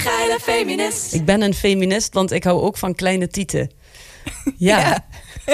geile feminist. Ik ben een feminist, want ik hou ook van kleine tieten. Ja.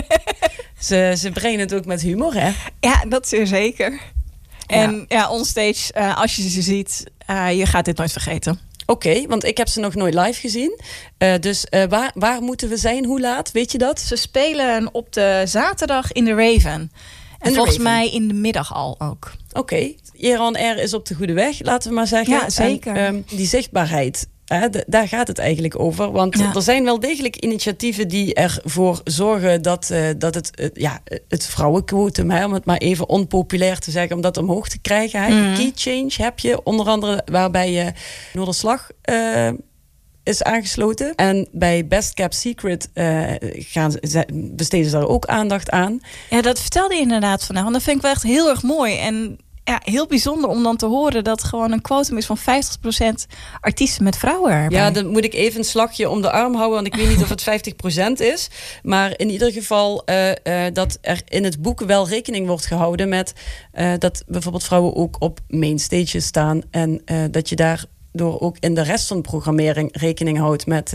Ze brengen het ook met humor, hè? Ja, dat zeer zeker. En onstage, als je ze ziet, je gaat dit nooit vergeten. Oké, want ik heb ze nog nooit live gezien. Dus waar moeten we zijn? Hoe laat? Weet je dat? Ze spelen op de zaterdag in de Raven. En volgens mij in de middag al ook. Oké. Jeroen R. is op de goede weg, laten we maar zeggen. Ja, zeker. En, die zichtbaarheid, daar gaat het eigenlijk over. Want er zijn wel degelijk initiatieven die ervoor zorgen dat het vrouwenquotum, om het maar even onpopulair te zeggen, om dat omhoog te krijgen. Key Change heb je, onder andere waarbij je Noorderslag is aangesloten. En bij Best Kept Secret besteden ze daar ook aandacht aan. Ja, dat vertelde je inderdaad vandaag. Want dat vind ik wel echt heel erg mooi. En ja, heel bijzonder om dan te horen dat gewoon een quotum is van 50% artiesten met vrouwen erbij. Ja, dan moet ik even een slagje om de arm houden, want ik weet niet of het 50% is. Maar in ieder geval dat er in het boek wel rekening wordt gehouden met dat bijvoorbeeld vrouwen ook op mainstages staan. En dat je daardoor ook in de rest van de programmering rekening houdt met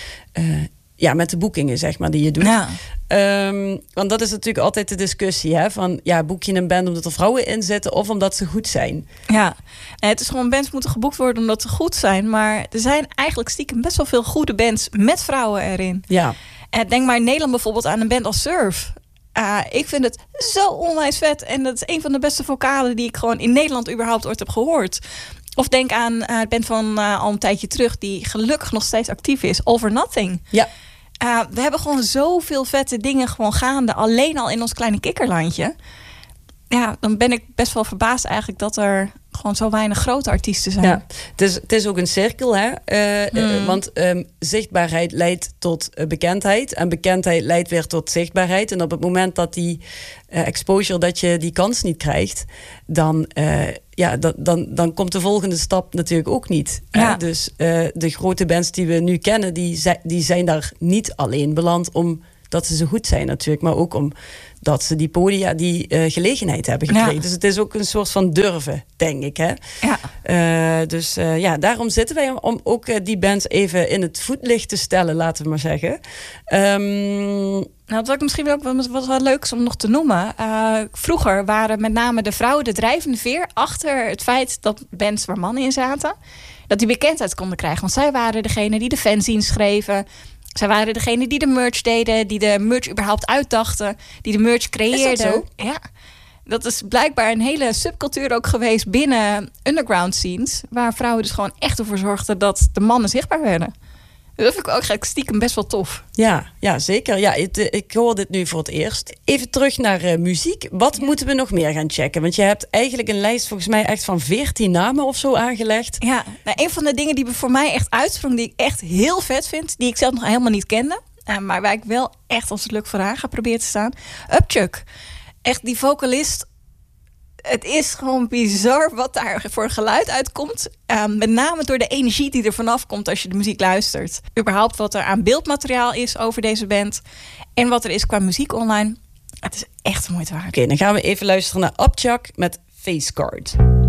de boekingen, zeg maar, die je doet. Ja. Want dat is natuurlijk altijd de discussie, hè? Van boek je een band omdat er vrouwen in zitten of omdat ze goed zijn? Ja, het is gewoon, bands moeten geboekt worden omdat ze goed zijn. Maar er zijn eigenlijk stiekem best wel veel goede bands met vrouwen erin. Ja. Denk maar in Nederland bijvoorbeeld aan een band als Surf. Ik vind het zo onwijs vet. En dat is een van de beste vocalen die ik gewoon in Nederland überhaupt ooit heb gehoord. Of denk aan het band van al een tijdje terug, die gelukkig nog steeds actief is, All for Nothing. Ja. We hebben gewoon zoveel vette dingen gewoon gaande, alleen al in ons kleine kikkerlandje. Ja, dan ben ik best wel verbaasd eigenlijk dat er gewoon zo weinig grote artiesten zijn. Ja, het is ook een cirkel, hè? Want zichtbaarheid leidt tot bekendheid. En bekendheid leidt weer tot zichtbaarheid. En op het moment dat die exposure, dat je die kans niet krijgt, dan komt de volgende stap natuurlijk ook niet. Ja. Dus de grote bands die we nu kennen, die zijn daar niet alleen beland omdat ze zo goed zijn natuurlijk, maar ook omdat ze die podia, die gelegenheid hebben gekregen. Ja. Dus het is ook een soort van durven, denk ik. Hè? Ja. Daarom zitten wij om ook die bands even in het voetlicht te stellen, laten we maar zeggen. Wat ik misschien ook wat wel leuk is om nog te noemen. Vroeger waren met name de vrouwen de drijvende veer achter het feit dat bands waar mannen in zaten, dat die bekendheid konden krijgen. Want zij waren degene die de fanzines schreven. Zij waren degene die de merch deden, die de merch überhaupt uitdachten, die de merch creëerden. Is dat zo? Ja. Dat is blijkbaar een hele subcultuur ook geweest binnen underground scenes, waar vrouwen dus gewoon echt ervoor zorgden dat de mannen zichtbaar werden. Dat vind ik ook stiekem best wel tof. Ja, zeker. Ja, ik hoor dit nu voor het eerst. Even terug naar muziek. Wat moeten we nog meer gaan checken? Want je hebt eigenlijk een lijst volgens mij echt van 14 namen of zo aangelegd. Ja, een van de dingen die voor mij echt uitsprong, die ik echt heel vet vind, die ik zelf nog helemaal niet kende, maar waar ik wel echt als het lukt vooraan ga proberen te staan. Upchuck. Echt die vocalist. Het is gewoon bizar wat daar voor geluid uitkomt. Met name door de energie die er vanaf komt als je de muziek luistert. Überhaupt wat er aan beeldmateriaal is over deze band. En wat er is qua muziek online. Het is echt moeite waard. Oké, dan gaan we even luisteren naar Upchuck met Facecard.